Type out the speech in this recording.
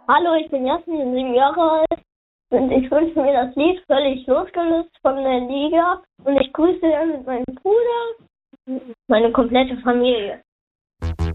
Hallo, ich bin Jasmin, 7 Jahre alt und ich wünsche mir das Lied Völlig losgelöst von der Liga und ich grüße mit meinem Bruder meine komplette Familie.